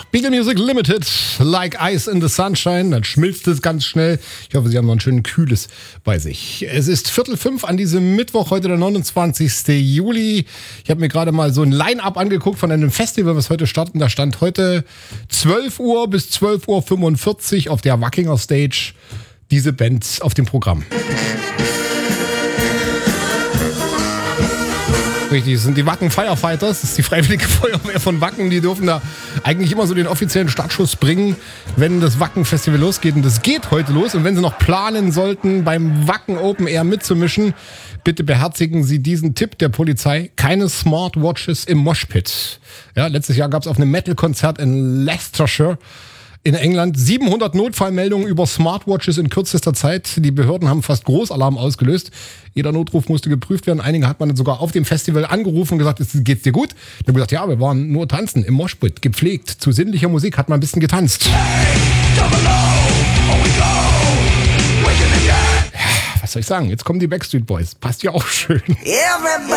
Beagle Music Limited, Like Ice in the Sunshine. Dann schmilzt es ganz schnell. Ich hoffe, Sie haben noch ein schönes Kühles bei sich. Es ist 4:45 an diesem Mittwoch, heute der 29. Juli. Ich habe mir gerade mal so ein Line-Up angeguckt von einem Festival, was heute startet. Da stand heute 12 Uhr bis 12:45 Uhr auf der Wackinger Stage diese Bands auf dem Programm. Richtig, das sind die Wacken Firefighters, das ist die Freiwillige Feuerwehr von Wacken. Die dürfen da eigentlich immer so den offiziellen Startschuss bringen, wenn das Wacken-Festival losgeht. Und das geht heute los. Und wenn Sie noch planen sollten, beim Wacken Open Air mitzumischen, bitte beherzigen Sie diesen Tipp der Polizei. Keine Smartwatches im Moshpit. Ja, letztes Jahr gab es auf einem Metal-Konzert in Leicestershire in England 700 Notfallmeldungen über Smartwatches in kürzester Zeit. Die Behörden haben fast Großalarm ausgelöst. Jeder Notruf musste geprüft werden. Einige hat man sogar auf dem Festival angerufen und gesagt, geht's dir gut? Die haben gesagt, ja, wir waren nur tanzen im Moshpit, gepflegt. Zu sinnlicher Musik hat man ein bisschen getanzt. Ja, was soll ich sagen? Jetzt kommen die Backstreet Boys. Passt ja auch schön. Everybody